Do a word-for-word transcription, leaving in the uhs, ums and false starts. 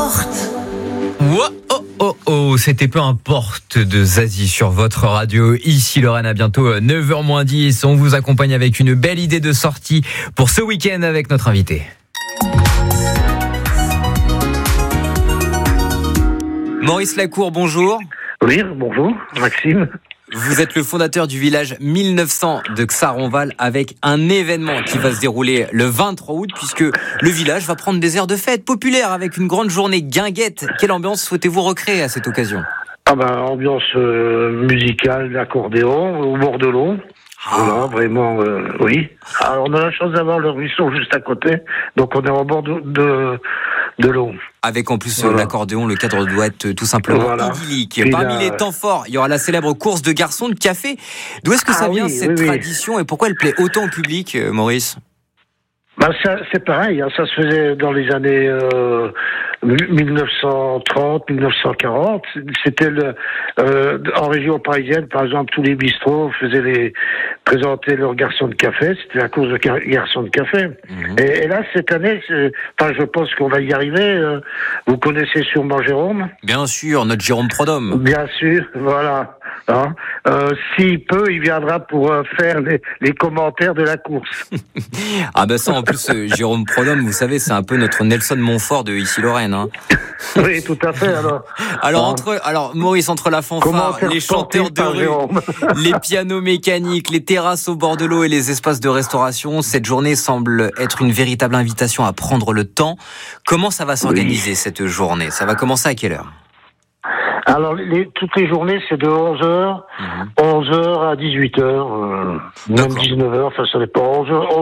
importe. Wow, oh, oh, oh, c'était peu importe de Zazie sur votre radio. Ici Lorraine, à bientôt neuf heures moins dix. On vous accompagne avec une belle idée de sortie pour ce week-end avec notre invité. Maurice Lacour, bonjour. Oui, bonjour, Maxime. Vous êtes le fondateur du village mille neuf cents de Xaronval avec un événement qui va se dérouler le vingt-trois août puisque le village va prendre des airs de fête populaires avec une grande journée guinguette. Quelle ambiance souhaitez-vous recréer à cette occasion ? Ah ben, ambiance euh, musicale d'accordéon au bord de l'eau. Ah. Voilà, vraiment, euh, oui. Alors, on a la chance d'avoir le ruisseau juste à côté, donc on est au bord de, de, de l'eau. Avec en plus voilà. l'accordéon, le cadre doit être tout simplement voilà. idyllique. Puis Parmi là, les temps forts, il y aura la célèbre course de garçons de café. D'où est-ce que ça ah vient, oui, cette oui, tradition, oui. et pourquoi elle plaît autant au public, Maurice ? Ben ça, c'est pareil, hein, ça se faisait dans les années euh, mille neuf cent trente, mille neuf cent quarante. C'était le, euh, en région parisienne, par exemple, tous les bistrots faisaient les présenter leurs garçons de café. C'était la course de gar- garçons de café. Mmh. Et, et là, cette année, enfin, je pense qu'on va y arriver. Euh, vous connaissez sûrement Jérôme ? Bien sûr, notre Jérôme Prodhomme. Bien sûr, voilà. Hein euh, s'il peut, il viendra pour euh, faire les, les commentaires de la course. Ah ben ça, en plus, euh, Jérôme Prodhomme, vous savez, c'est un peu notre Nelson Montfort de ici Lorraine. Hein. Oui, tout à fait. Alors, alors, hein. entre, alors Maurice, entre la fanfare, les chanteurs de rue, les pianos mécaniques, les terrasses au bord de l'eau et les espaces de restauration, cette journée semble être une véritable invitation à prendre le temps. Comment ça va s'organiser, oui. cette journée ? Ça va commencer à quelle heure ? Alors, les, toutes les journées, c'est de onze heures, mmh. onze heures à dix-huit heures, euh, même dix-neuf heures, enfin, ça dépend. onze heures,